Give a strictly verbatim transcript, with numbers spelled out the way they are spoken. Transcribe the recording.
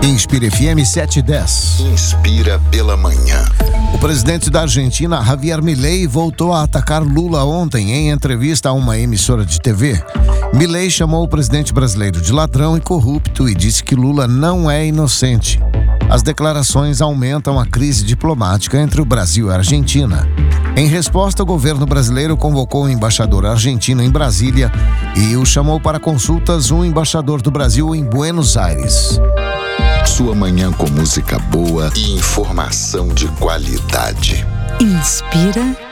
Inspira F M sete e dez. Inspira pela manhã. O presidente da Argentina, Javier Milei, voltou a atacar Lula ontem em entrevista a uma emissora de T V. Milei chamou o presidente brasileiro de ladrão e corrupto e disse que Lula não é inocente. As declarações aumentam a crise diplomática entre o Brasil e a Argentina. Em resposta, o governo brasileiro convocou o embaixador argentino em Brasília e o chamou para consultas um embaixador do Brasil em Buenos Aires. Sua manhã com música boa e informação de qualidade. Inspira